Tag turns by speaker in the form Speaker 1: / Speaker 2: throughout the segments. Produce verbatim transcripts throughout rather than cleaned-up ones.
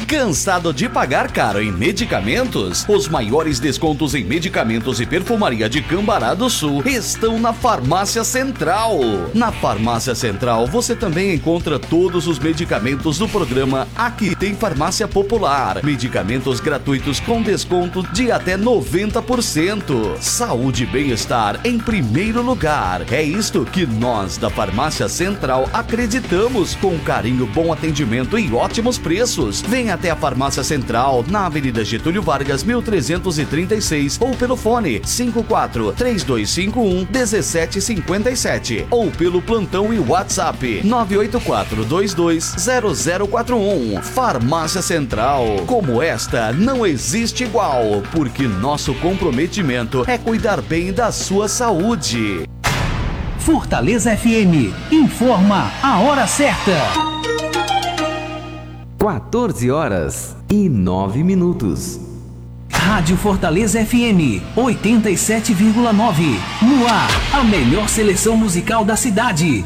Speaker 1: Cansado de pagar caro em medicamentos? Os maiores descontos em medicamentos e perfumaria de Cambará do Sul estão na Farmácia Central. Na Farmácia Central você também encontra todos os medicamentos do programa Aqui Tem Farmácia Popular. Medicamentos gratuitos com desconto de até noventa por cento. Saúde e bem-estar em primeiro lugar. É isto que nós da Farmácia Central acreditamos, com carinho, bom atendimento e ótimos preços. Venha até a Farmácia Central, na Avenida Getúlio Vargas, mil trezentos e trinta e seis, ou pelo fone cinco quatro três dois cinco um um sete cinco sete, ou pelo plantão e WhatsApp nove oito quatro dois dois zero zero quatro um. Farmácia Central, como esta, não existe igual, porque nosso comprometimento é cuidar bem da sua saúde.
Speaker 2: Fortaleza F M informa a hora certa.
Speaker 3: quatorze horas e nove minutos.
Speaker 2: Rádio Fortaleza F M oitenta e sete vírgula nove. No ar, a melhor seleção musical da cidade.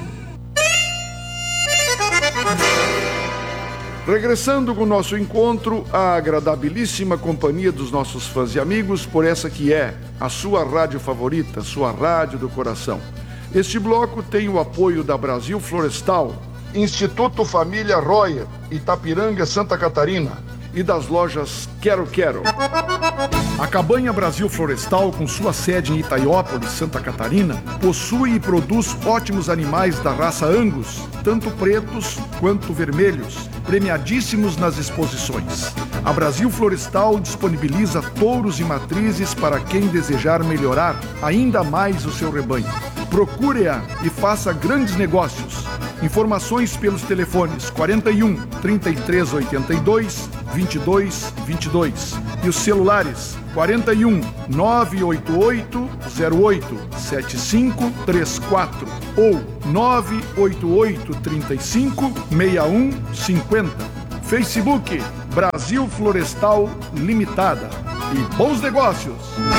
Speaker 4: Regressando com o nosso encontro, a agradabilíssima companhia dos nossos fãs e amigos, por essa que é a sua rádio favorita, sua rádio do coração. Este bloco tem o apoio da Brasil Florestal, Instituto Família Royer, Itapiranga, Santa Catarina, e das lojas Quero Quero. A Cabanha Brasil Florestal, com sua sede em Itaiópolis, Santa Catarina, possui e produz ótimos animais da raça Angus, tanto pretos quanto vermelhos, premiadíssimos nas exposições. A Brasil Florestal disponibiliza touros e matrizes para quem desejar melhorar ainda mais o seu rebanho. Procure-a e faça grandes negócios. Informações pelos telefones quarenta e um, trinta e três, oitenta e dois, vinte e dois, vinte e dois e os celulares quarenta e um, nove oito oito, zero oito, sete cinco três quatro ou nove oito oito, trinta e cinco, sessenta e um cinquenta. Facebook Brasil Florestal Limitada. E bons negócios!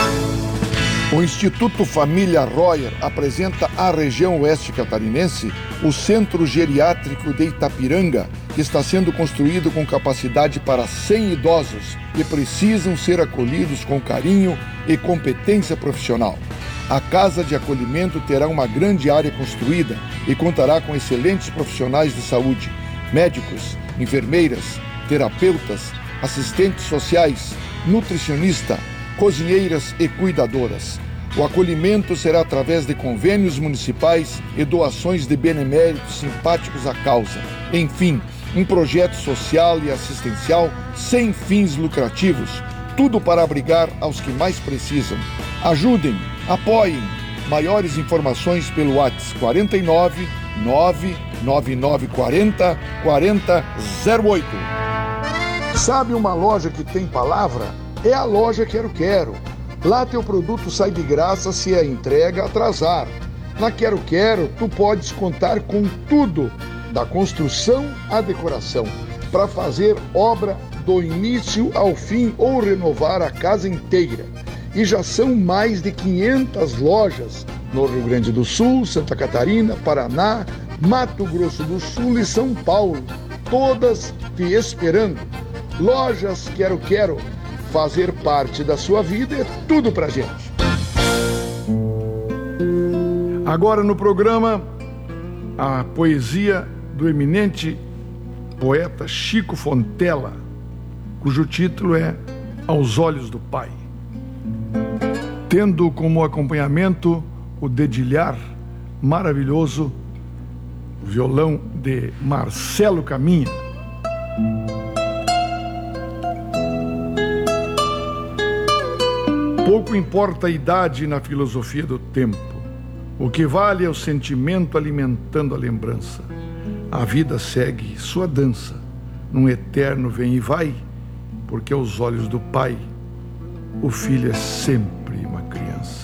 Speaker 4: O Instituto Família Royer apresenta à região oeste catarinense o Centro Geriátrico de Itapiranga, que está sendo construído com capacidade para cem idosos que precisam ser acolhidos com carinho e competência profissional. A Casa de Acolhimento terá uma grande área construída e contará com excelentes profissionais de saúde, médicos, enfermeiras, terapeutas, assistentes sociais, nutricionista, cozinheiras e cuidadoras. O acolhimento será através de convênios municipais e doações de beneméritos simpáticos à causa. Enfim, um projeto social e assistencial sem fins lucrativos, tudo para abrigar aos que mais precisam. Ajudem, apoiem. Maiores informações pelo WhatsApp quarenta e nove, nove nove nove quarenta, quarenta zero oito. Sabe uma loja que tem palavra? É a loja Quero Quero. Lá teu produto sai de graça se a entrega atrasar. Na Quero Quero, tu podes contar com tudo, da construção à decoração, para fazer obra do início ao fim ou renovar a casa inteira. E já são mais de quinhentas lojas no Rio Grande do Sul, Santa Catarina, Paraná, Mato Grosso do Sul e São Paulo, todas te esperando. Lojas Quero Quero. Fazer parte da sua vida é tudo pra gente. Agora no programa, a poesia do eminente poeta Chico Fontella, cujo título é Aos Olhos do Pai. Tendo como acompanhamento o dedilhar maravilhoso, o violão de Marcelo Caminha. Pouco importa a idade na filosofia do tempo. O que vale é o sentimento alimentando a lembrança. A vida segue sua dança, num eterno vem e vai, porque aos olhos do pai, o filho é sempre uma criança.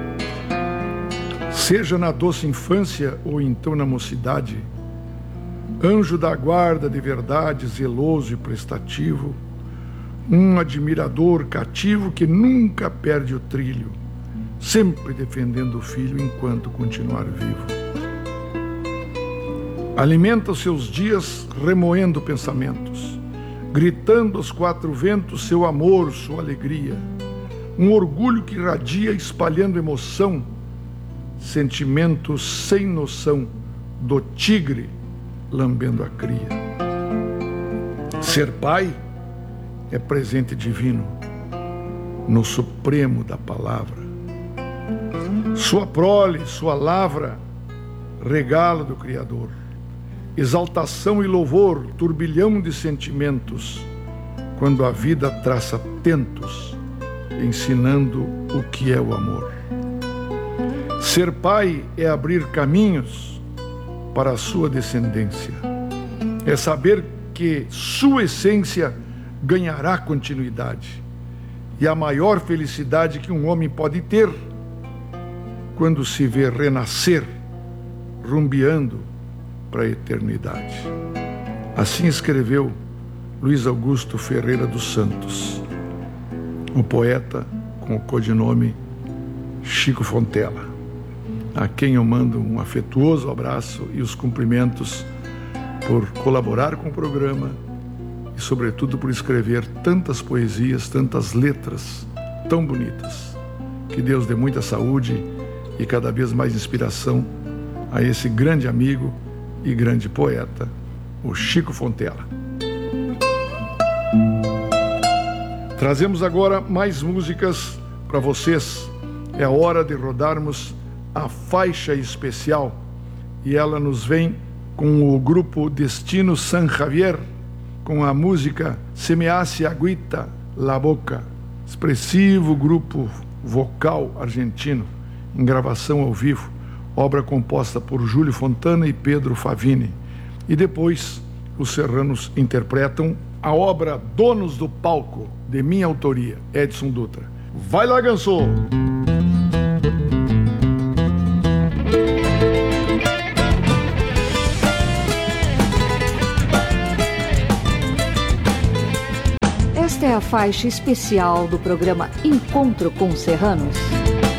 Speaker 4: Seja na doce infância ou então na mocidade, anjo da guarda de verdade, zeloso e prestativo, um admirador cativo que nunca perde o trilho, sempre defendendo o filho enquanto continuar vivo. Alimenta os seus dias remoendo pensamentos, gritando aos quatro ventos seu amor, sua alegria, um orgulho que irradia espalhando emoção, sentimento sem noção do tigre lambendo a cria. Ser pai é presente divino no supremo da palavra. Sua prole, sua lavra, regalo do Criador. Exaltação e louvor, turbilhão de sentimentos, quando a vida traça tentos, ensinando o que é o amor. Ser pai é abrir caminhos para a sua descendência. É saber que sua essência ganhará continuidade. E a maior felicidade que um homem pode ter quando se vê renascer, rumbeando para a eternidade. Assim escreveu Luiz Augusto Ferreira dos Santos, o poeta com o codinome Chico Fontela, a quem eu mando um afetuoso abraço e os cumprimentos por colaborar com o programa e, sobretudo, por escrever tantas poesias, tantas letras tão bonitas. Que Deus dê muita saúde e cada vez mais inspiração a esse grande amigo e grande poeta, o Chico Fontela. Trazemos agora mais músicas para vocês. É a hora de rodarmos a faixa especial e ela nos vem com o grupo Destino San Javier, com a música Se me hace agüita la boca, expressivo grupo vocal argentino, em gravação ao vivo, obra composta por Júlio Fontana e Pedro Favini. E depois os serranos interpretam a obra Donos do Palco, de minha autoria, Edson Dutra. Vai lá, Gansô!
Speaker 5: Esta é a faixa especial do programa Encontro com Serranos.